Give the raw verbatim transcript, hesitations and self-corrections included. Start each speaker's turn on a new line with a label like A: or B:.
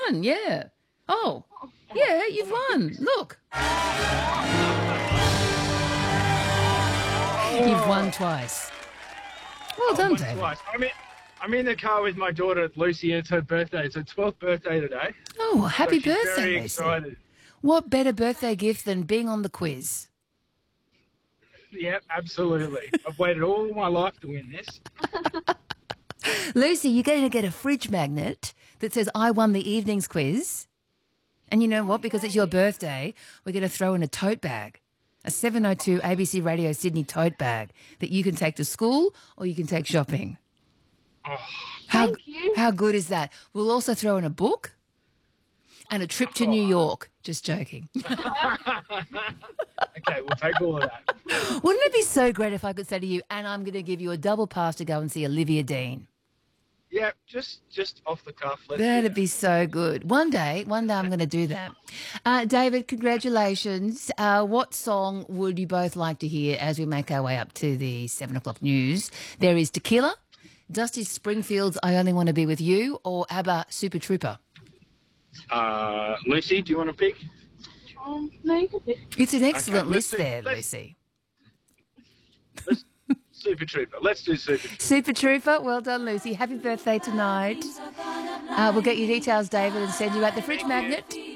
A: won, yeah. Oh, yeah, you've won. Look. You've won twice. Well done,
B: won
A: David.
B: twice. I'm in, I'm in the car with my daughter, Lucy, and it's her birthday. It's her twelfth birthday today.
A: Oh, happy
B: so she's
A: birthday,
B: very
A: Lucy.
B: excited.
A: What better birthday gift than being on the quiz?
B: Yeah, absolutely. I've waited all my life to win this.
A: Lucy, you're going to get a fridge magnet that says, I won the evening's quiz. And you know what? Because it's your birthday, we're going to throw in a tote bag, a seven oh two A B C Radio Sydney tote bag that you can take to school or you can take shopping.
B: Oh,
A: How,
C: Thank you.
A: How good is that? We'll also throw in a book and a trip to New York. Just joking.
B: okay, we'll take all of that.
A: Wouldn't it be so great if I could say to you, and I'm going to give you a double pass to go and see Olivia Dean?
B: Yeah, just just off the cuff. Let's
A: That'd be so good. One day, one day I'm going to do that. Uh, David, congratulations. Uh, what song would you both like to hear as we make our way up to the seven o'clock news? There is Tequila, Dusty Springfield's I Only Want to Be With You, or ABBA Super Trooper.
B: Uh, Lucy, do you want to pick?
C: Um, no, you can pick.
A: It's an excellent
B: Okay, let's
A: list
B: do-
A: there,
B: let's-
A: Lucy.
B: Let's, Super Trooper. Let's do Super Trooper.
A: Super Trooper, well done, Lucy. Happy birthday tonight. Uh, we'll get your details, David, and send you out the fridge magnet.